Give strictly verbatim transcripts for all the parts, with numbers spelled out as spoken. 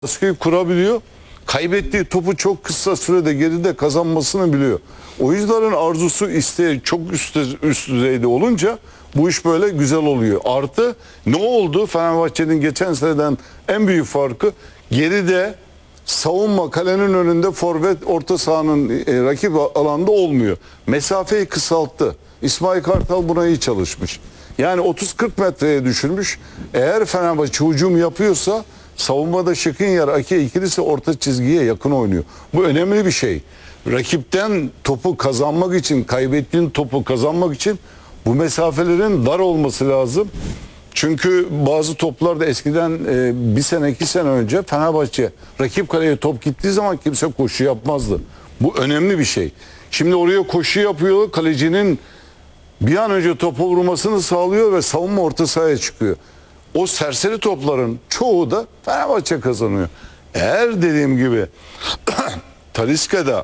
baskıyı kurabiliyor. Kaybettiği topu çok kısa sürede geride kazanmasını biliyor. Oyuncuların arzusu, isteği çok üst, üst düzeyde olunca bu iş böyle güzel oluyor. Artı ne oldu? Fenerbahçe'nin geçen seneden en büyük farkı geride savunma, kalenin önünde forvet, orta sahanın e, rakip alanda olmuyor. Mesafeyi kısalttı. İsmail Kartal buna iyi çalışmış. Yani otuz kırk metreye düşürmüş. Eğer Fenerbahçe hücum yapıyorsa savunmada Şikrinyar, Ake ikilisi orta çizgiye yakın oynuyor. Bu önemli bir şey. Rakipten topu kazanmak için, kaybettiğin topu kazanmak için bu mesafelerin dar olması lazım. Çünkü bazı toplarda eskiden e, bir sene iki sene önce Fenerbahçe rakip kaleye top gittiği zaman kimse koşu yapmazdı. Bu önemli bir şey. Şimdi oraya koşu yapıyor, kalecinin bir an önce topa vurmasını sağlıyor ve savunma orta sahaya çıkıyor. O serseri topların çoğu da Fenerbahçe kazanıyor. Eğer dediğim gibi Talisca'da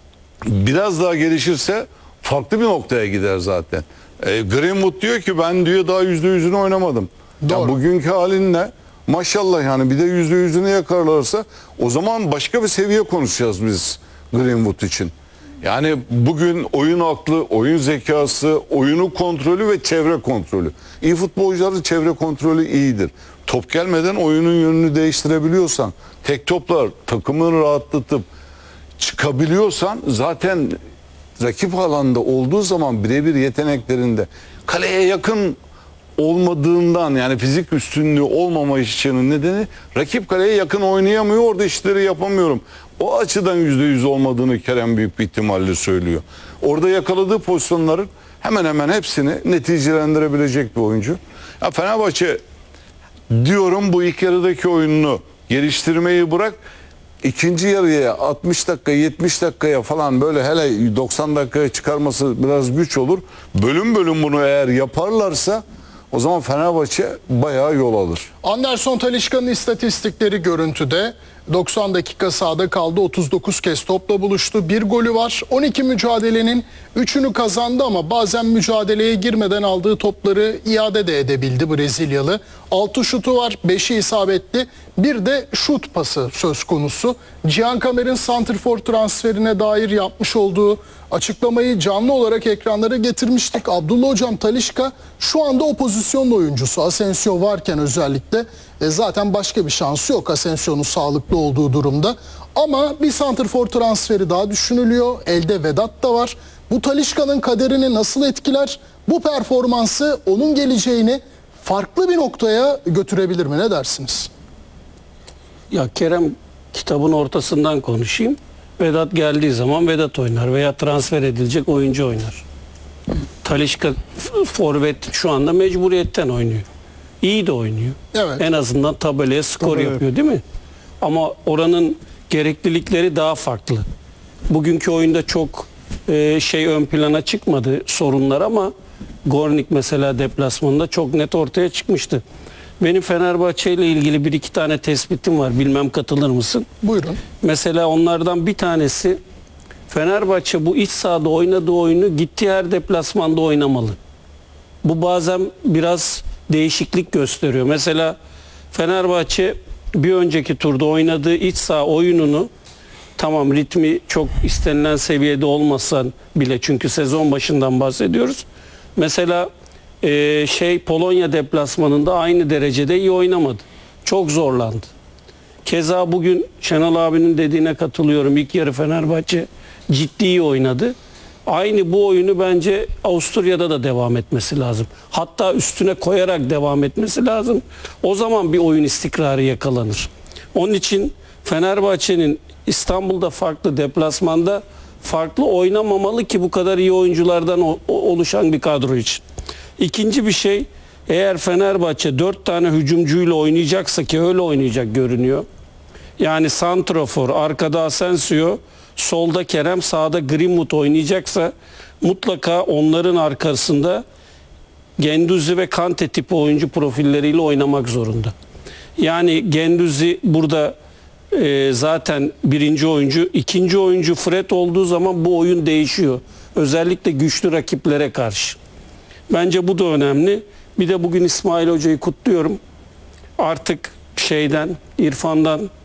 biraz daha gelişirse farklı bir noktaya gider zaten. E, Greenwood diyor ki ben diyor daha yüzde yüzünü oynamadım. Ya bugünkü halinle maşallah yani bir de yüzde yüzünü yakalarlarsa o zaman başka bir seviye konuşacağız biz Greenwood için. Yani bugün oyun aklı, oyun zekası, oyunu kontrolü ve çevre kontrolü. İyi futbolcuların çevre kontrolü iyidir. Top gelmeden oyunun yönünü değiştirebiliyorsan, tek toplar takımını rahatlatıp çıkabiliyorsan zaten rakip alanda olduğu zaman birebir yeteneklerinde kaleye yakın olmadığından, yani fizik üstünlüğü olmama işinin nedeni rakip kaleye yakın oynayamıyor, orada işleri yapamıyorum. O açıdan yüzde yüz olmadığını Kerem büyük bir ihtimalle söylüyor. Orada yakaladığı pozisyonların hemen hemen hepsini neticelendirebilecek bir oyuncu. Ya Fenerbahçe diyorum bu ilk yarıdaki oyununu geliştirmeyi bırak, İkinci yarıya altmış dakika yetmiş dakikaya falan böyle hele doksan dakikaya çıkarması biraz güç olur. Bölüm bölüm bunu eğer yaparlarsa o zaman Fenerbahçe bayağı yol alır. Anderson Talisca'nın istatistikleri görüntüde. doksan dakika sahada kaldı. otuz dokuz kez topla buluştu. Bir golü var. on iki mücadelenin üçünü kazandı ama bazen mücadeleye girmeden aldığı topları iade de edebildi Brezilyalı. altı şutu var. beşi isabetli. Bir de şut pası söz konusu. Cihan Kamer'in santrfor transferine dair yapmış olduğu açıklamayı canlı olarak ekranlara getirmiştik. Abdullah Hocam, Talisca şu anda o pozisyonun oyuncusu. Asensio varken özellikle e zaten başka bir şansı yok Asensio'nun sağlıklı olduğu durumda. Ama bir santrfor transferi daha düşünülüyor. Elde Vedat da var. Bu Talisca'nın kaderini nasıl etkiler? Bu performansı onun geleceğini farklı bir noktaya götürebilir mi? Ne dersiniz? Ya Kerem, kitabın ortasından konuşayım. Vedat geldiği zaman Vedat oynar veya transfer edilecek oyuncu oynar. Talisca forvet şu anda mecburiyetten oynuyor. İyi de oynuyor. Evet. En azından tabelaya skor Tabii. yapıyor değil mi? Ama oranın gereklilikleri daha farklı. Bugünkü oyunda çok e, şey ön plana çıkmadı sorunlar ama Gornik mesela deplasmanında çok net ortaya çıkmıştı. Benim Fenerbahçe ile ilgili bir iki tane tespitim var. Bilmem katılır mısın? Buyurun. Mesela onlardan bir tanesi, Fenerbahçe bu iç sahada oynadığı oyunu gittiği her deplasmanda oynamalı. Bu bazen biraz değişiklik gösteriyor. Mesela Fenerbahçe bir önceki turda oynadığı iç saha oyununu, tamam ritmi çok istenilen seviyede olmasa bile, çünkü sezon başından bahsediyoruz. Mesela e, şey Polonya deplasmanında aynı derecede iyi oynamadı. Çok zorlandı. Keza bugün Şenol abinin dediğine katılıyorum. İlk yarı Fenerbahçe ciddi iyi oynadı. Aynı bu oyunu bence Avusturya'da da devam etmesi lazım. Hatta üstüne koyarak devam etmesi lazım. O zaman bir oyun istikrarı yakalanır. Onun için Fenerbahçe'nin İstanbul'da farklı, deplasmanda farklı oynamamalı ki bu kadar iyi oyunculardan oluşan bir kadro için. İkinci bir şey, eğer Fenerbahçe dört tane hücumcuyla oynayacaksa, ki öyle oynayacak görünüyor. Yani santrafor, arkada Asensio, solda Kerem, sağda Greenwood oynayacaksa mutlaka onların arkasında Guendouzi ve Kante tipi oyuncu profilleriyle oynamak zorunda. Yani Guendouzi burada e, zaten birinci oyuncu, ikinci oyuncu Fred olduğu zaman bu oyun değişiyor. Özellikle güçlü rakiplere karşı. Bence bu da önemli. Bir de bugün İsmail Hoca'yı kutluyorum. Artık şeyden, İrfan'dan